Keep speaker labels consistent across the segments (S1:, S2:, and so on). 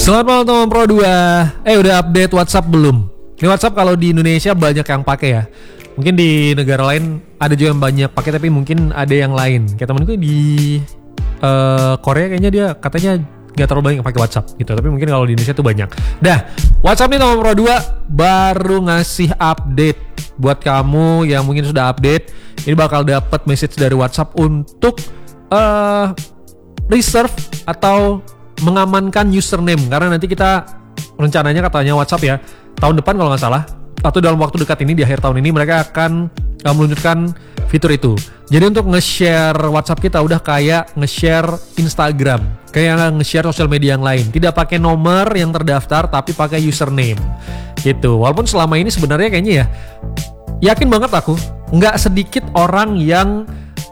S1: Selamat malam teman Pro 2. Udah update WhatsApp belum? Ini WhatsApp kalau di Indonesia banyak yang pakai ya. Mungkin di negara lain ada juga yang banyak pakai, tapi mungkin ada yang lain. Kayak temenku di Korea kayaknya dia katanya gak terlalu banyak pakai WhatsApp gitu. Tapi mungkin kalau di Indonesia tuh banyak. Dah, WhatsApp nih teman Pro 2 baru ngasih update. Buat kamu yang mungkin sudah update, ini bakal dapat message dari WhatsApp untuk reserve atau mengamankan username, karena nanti kita rencananya katanya WhatsApp ya tahun depan kalau nggak salah, atau dalam waktu dekat ini di akhir tahun ini mereka akan meluncurkan fitur itu. Jadi untuk nge-share WhatsApp kita udah kayak nge-share Instagram, kayak nge-share sosial media yang lain, tidak pakai nomor yang terdaftar tapi pakai username gitu. Walaupun selama ini sebenarnya kayaknya ya, yakin banget aku nggak sedikit orang yang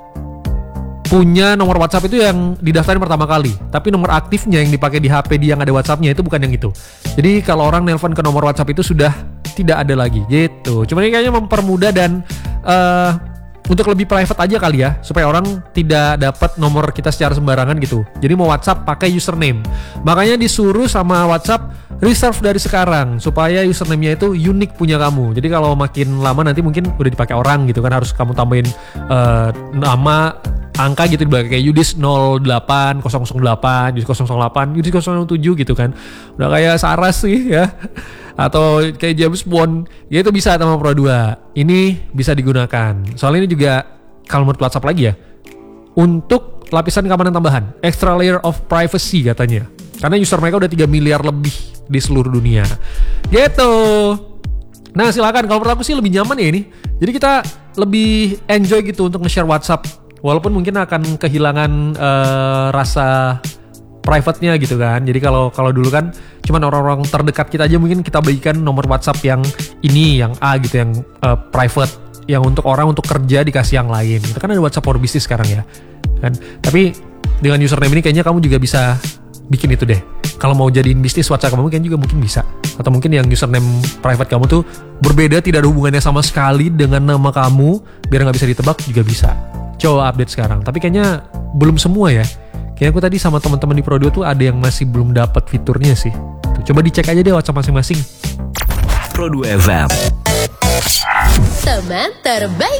S1: punya nomor WhatsApp itu yang didaftarin pertama kali, tapi nomor aktifnya yang dipakai di HP dia yang ada WhatsAppnya itu bukan yang itu. Jadi kalau orang nelpon ke nomor WhatsApp itu sudah tidak ada lagi gitu. Cuma ini kayaknya mempermudah dan untuk lebih private aja kali ya, supaya orang tidak dapat nomor kita secara sembarangan gitu. Jadi mau WhatsApp pakai username. Makanya disuruh sama WhatsApp reserve dari sekarang supaya username-nya itu unik punya kamu. Jadi kalau makin lama nanti mungkin udah dipakai orang gitu kan, harus kamu tambahin nama, angka gitu di belakang, kayak Yudis 08008, Yudis 008, Yudis 007 gitu kan. Udah kayak Saras sih ya. Atau kayak James Bond. Ya itu bisa sama Pro 2. Ini bisa digunakan. Soalnya ini juga kalau menurut WhatsApp lagi ya, untuk lapisan keamanan tambahan, extra layer of privacy katanya. Karena user mereka udah 3 miliar lebih di seluruh dunia. Gitu. Nah silakan, kalau menurut aku sih lebih nyaman ya ini. Jadi kita lebih enjoy gitu untuk nge-share WhatsApp. Walaupun mungkin akan kehilangan rasa private-nya gitu kan. Jadi kalau dulu kan cuman orang-orang terdekat kita aja mungkin kita bagikan nomor WhatsApp yang ini, yang A gitu, yang private, yang untuk orang untuk kerja dikasih yang lain. Itu kan ada WhatsApp for business sekarang ya. Kan? Tapi dengan username ini kayaknya kamu juga bisa bikin itu deh. Kalau mau jadiin bisnis WhatsApp kamu kayaknya juga mungkin bisa. Atau mungkin yang username private kamu tuh berbeda, tidak ada hubungannya sama sekali dengan nama kamu, biar nggak bisa ditebak juga bisa. Coba update sekarang. Tapi kayaknya belum semua ya. Kayaknya aku tadi sama teman-teman di Pro 2 tuh ada yang masih belum dapat fiturnya sih. Tuh, coba dicek aja deh WhatsApp masing-masing.
S2: Pro 2 FM.
S3: Teman terbaik.